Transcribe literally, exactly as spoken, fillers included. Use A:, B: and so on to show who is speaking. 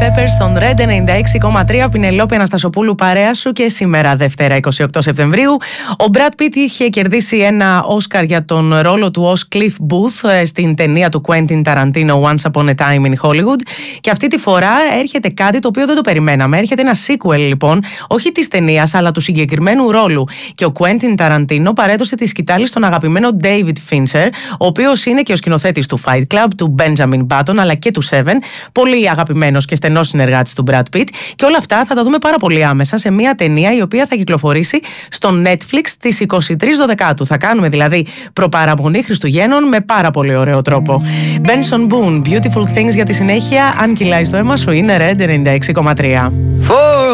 A: Peppers στον Red ενενήντα έξι κόμμα τρία. Πινελόπη Αναστασοπούλου παρέα σου και σήμερα Δευτέρα είκοσι οκτώ Σεπτεμβρίου. Ο Brad Pitt είχε κερδίσει ένα Όσκαρ για τον ρόλο του ως Cliff Booth στην ταινία του Quentin Tarantino Once Upon a Time in Hollywood. Και αυτή τη φορά έρχεται κάτι το οποίο δεν το περιμέναμε. Έρχεται ένα sequel λοιπόν, όχι της ταινίας αλλά του συγκεκριμένου ρόλου. Και ο Quentin Tarantino παρέδωσε τη σκητάλη στον αγαπημένο David Fincher, ο οποίος είναι και ο σκηνοθέτης του Fight Club, του Benjamin Button αλλά και του Seven. Πολύ αγαπημένος και στενός συνεργάτης του Brad Pitt. Και όλα αυτά θα τα δούμε πάρα πολύ άμεσα σε μια ταινία η οποία θα κυκλοφορήσει στο Netflix στις είκοσι τρεις Δεκάτου. Θα κάνουμε δηλαδή προπαραμονή Χριστουγέννων με πάρα πολύ ωραίο τρόπο. Benson Boone, Beautiful Things για τη συνέχεια. Αν κυλάει στο αίμα σου, είναι Red ενενήντα έξι κόμμα τρία.